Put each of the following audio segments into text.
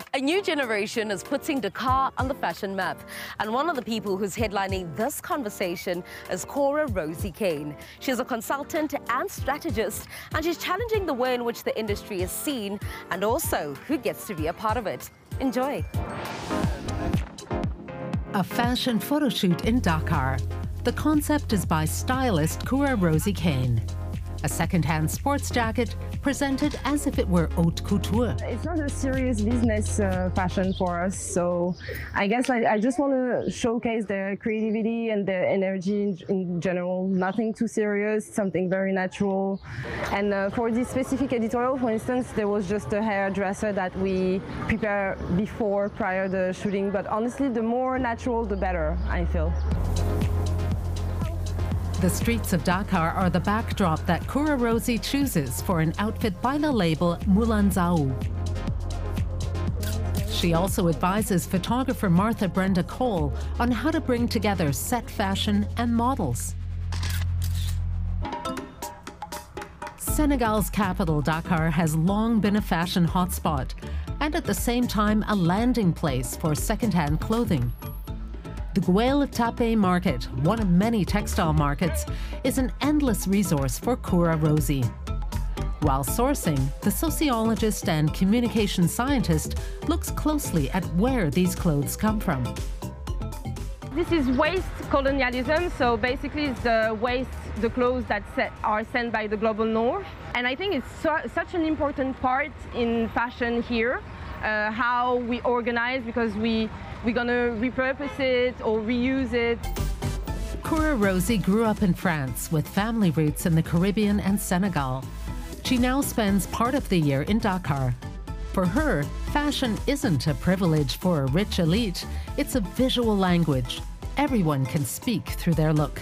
A new generation is putting Dakar on the fashion map. And one of the people who's headlining this conversation is Cora Rosie Kane. She's a consultant and strategist, and she's challenging the way in which the industry is seen and also who gets to be a part of it. Enjoy. A fashion photo shoot in Dakar. The concept is by stylist Cora Rosie Kane. A second-hand sports jacket presented as if it were haute couture. It's not a serious business fashion for us, so I guess I just want to showcase their creativity and their energy in general. Nothing too serious, something very natural. And for this specific editorial, for instance, there was just a hairdresser that we prepare prior the shooting, but honestly, the more natural, the better, I feel. The streets of Dakar are the backdrop that Cora Rosie chooses for an outfit by the label Moulin Zaou. She also advises photographer Martha Brenda Cole on how to bring together set fashion and models. Senegal's capital, Dakar, has long been a fashion hotspot and at the same time a landing place for second-hand clothing. The Guel Tapé market, one of many textile markets, is an endless resource for Cora Rosie. While sourcing, the sociologist and communication scientist looks closely at where these clothes come from. This is waste colonialism, so basically it's the clothes that are sent by the global north. And I think it's such an important part in fashion here, how we organize, because we're gonna repurpose it or reuse it. Cora Rosie grew up in France with family roots in the Caribbean and Senegal. She now spends part of the year in Dakar. For her, fashion isn't a privilege for a rich elite, it's a visual language. Everyone can speak through their look.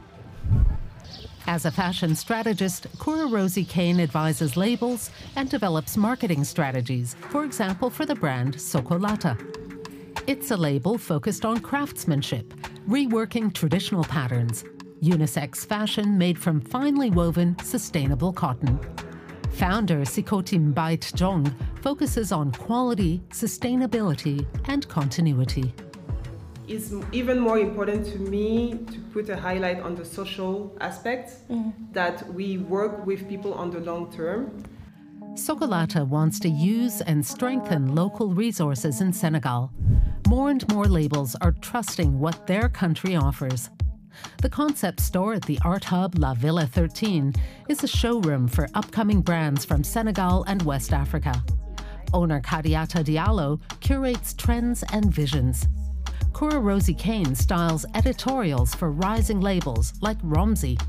As a fashion strategist, Cora Rosie Kane advises labels and develops marketing strategies, for example, for the brand Sokolata. It's a label focused on craftsmanship, reworking traditional patterns, unisex fashion made from finely woven, sustainable cotton. Founder Sikoti Mbait Jong focuses on quality, sustainability, and continuity. It's even more important to me to put a highlight on the social aspects, that we work with people on the long term. Sokolata wants to use and strengthen local resources in Senegal. More and more labels are trusting what their country offers. The concept store at the art hub La Villa 13 is a showroom for upcoming brands from Senegal and West Africa. Owner Kadiata Diallo curates trends and visions. Cora Rosie Kane styles editorials for rising labels like Romsey.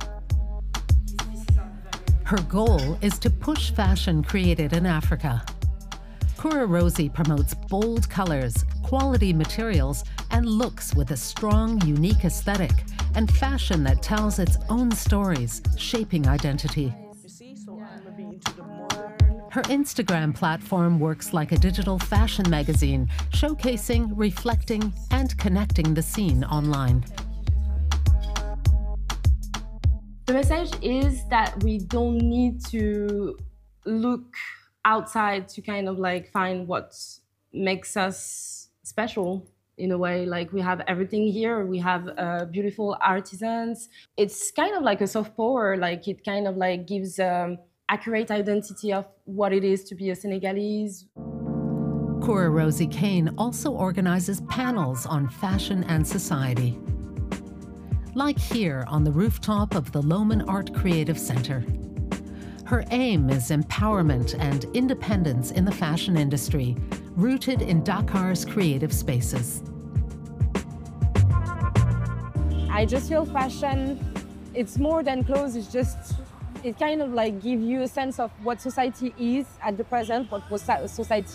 Her goal is to push fashion created in Africa. Cora Rosie promotes bold colors, quality materials, and looks with a strong, unique aesthetic and fashion that tells its own stories, shaping identity. Her Instagram platform works like a digital fashion magazine, showcasing, reflecting, and connecting the scene online. The message is that we don't need to look outside to kind of like find what makes us special in a way. Like we have everything here. We have beautiful artisans. It's kind of like a soft power. Like it kind of like gives accurate identity of what it is to be a Senegalese. Cora Rosie Kane also organizes panels on fashion and society. Like here on the rooftop of the Loman Art Creative Center. Her aim is empowerment and independence in the fashion industry, rooted in Dakar's creative spaces. I just feel fashion, it's more than clothes, it kind of like gives you a sense of what society is at the present, what society